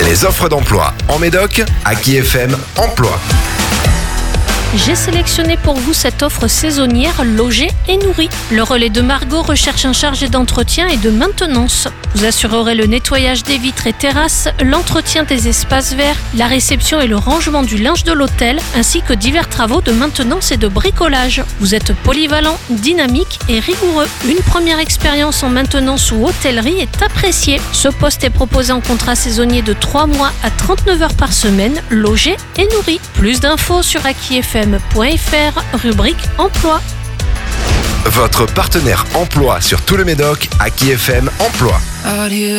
Les offres d'emploi en Médoc, Aki FM Emploi. J'ai sélectionné pour vous cette offre saisonnière logée et nourrie. Le relais de Margot recherche un chargé d'entretien et de maintenance. Vous assurerez le nettoyage des vitres et terrasses, l'entretien des espaces verts, la réception et le rangement du linge de l'hôtel, ainsi que divers travaux de maintenance et de bricolage. Vous êtes polyvalent, dynamique et rigoureux. Une première expérience en maintenance ou hôtellerie est appréciée. Ce poste est proposé en contrat saisonnier de 3 mois à 39 heures par semaine, logé et nourri. Plus d'infos sur akifm.fr, rubrique emploi. Votre partenaire emploi sur tout le Médoc, Aki FM Emploi.